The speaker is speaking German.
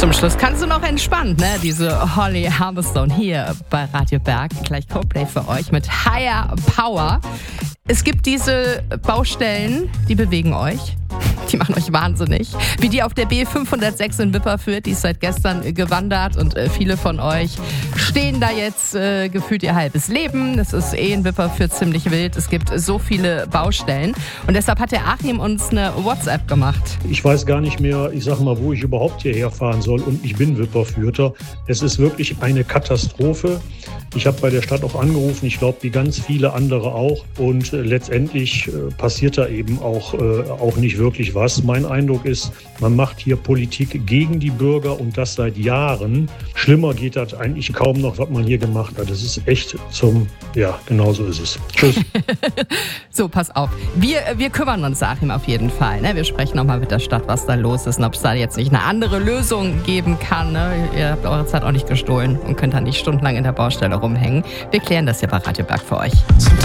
Zum Schluss kannst du noch entspannt, ne? Diese Holly Humberstone hier bei Radio Berg. Gleich Coldplay für euch mit Higher Power. Es gibt diese Baustellen, die bewegen euch. Die machen euch wahnsinnig. Wie die auf der B506 in Wipperfürth, die ist seit gestern gewandert und viele von euch stehen da jetzt gefühlt ihr halbes Leben. Das ist in Wipperfürth ziemlich wild. Es gibt so viele Baustellen und deshalb hat der Achim uns eine WhatsApp gemacht. Ich weiß gar nicht mehr, ich sag mal, wo ich überhaupt hierher fahren soll und ich bin Wipperfürther. Es ist wirklich eine Katastrophe. Ich habe bei der Stadt auch angerufen, ich glaube, wie ganz viele andere auch. Und letztendlich passiert da eben auch nicht wirklich was. Mein Eindruck ist, man macht hier Politik gegen die Bürger und das seit Jahren. Schlimmer geht das eigentlich kaum noch, was man hier gemacht hat. Das ist echt genau so ist es. Tschüss. So, pass auf. Wir kümmern uns, Achim, auf jeden Fall. Ne? Wir sprechen nochmal mit der Stadt, was da los ist und ob es da jetzt nicht eine andere Lösung geben kann. Ne? Ihr habt eure Zeit auch nicht gestohlen und könnt da nicht stundenlang in der Baustelle rumhängen. Wir klären das hier bei Radio Berg für euch.